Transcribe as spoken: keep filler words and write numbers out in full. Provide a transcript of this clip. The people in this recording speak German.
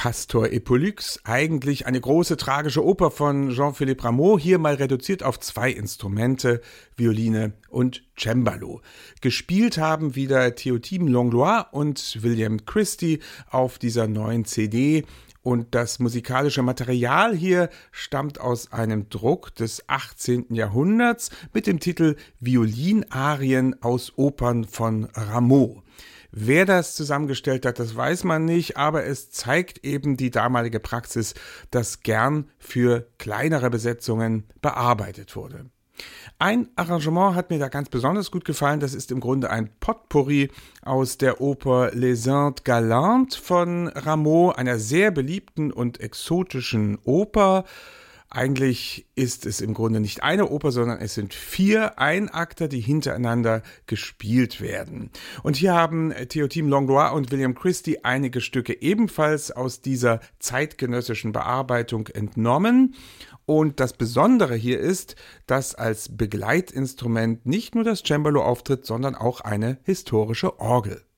Castor et Pollux, eigentlich eine große tragische Oper von Jean-Philippe Rameau, hier mal reduziert auf zwei Instrumente, Violine und Cembalo. Gespielt haben wieder Théotime Langlois und William Christie auf dieser neuen C D. Und das musikalische Material hier stammt aus einem Druck des achtzehnten Jahrhunderts mit dem Titel Violinarien aus Opern von Rameau. Wer das zusammengestellt hat, das weiß man nicht, aber es zeigt eben die damalige Praxis, dass gern für kleinere Besetzungen bearbeitet wurde. Ein Arrangement hat mir da ganz besonders gut gefallen, das ist im Grunde ein Potpourri aus der Oper Les Indes Galantes von Rameau, einer sehr beliebten und exotischen Oper. Eigentlich ist es im Grunde nicht eine Oper, sondern es sind vier Einakter, die hintereinander gespielt werden. Und hier haben Théotime Langlois und William Christie einige Stücke ebenfalls aus dieser zeitgenössischen Bearbeitung entnommen. Und das Besondere hier ist, dass als Begleitinstrument nicht nur das Cembalo auftritt, sondern auch eine historische Orgel.